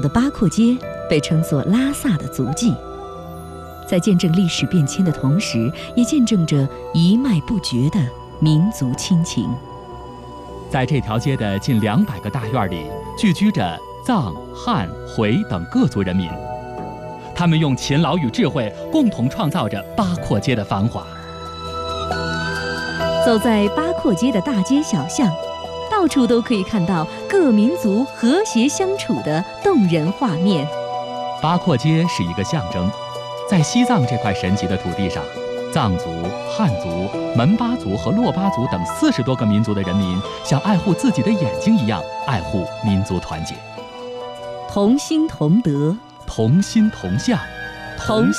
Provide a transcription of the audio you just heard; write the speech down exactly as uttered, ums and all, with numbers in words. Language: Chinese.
的八廓街被称作拉萨的足迹，在见证历史变迁的同时，也见证着一脉不绝的民族亲情。 在这条街的近两百个大院里，聚居着藏、汉、回等各族人民，他们用勤劳与智慧共同创造着八廓街的繁华。 走在八廓街的大街小巷，到处都可以看到各民族和谐相处的动人画面。 八廓街是一个象征，在西藏这块神奇的土地上，藏族、汉族、门巴族和珞巴族等四十多个民族的人民，像爱护自己的眼睛一样爱护民族团结， 同心同德， 同心同向， 同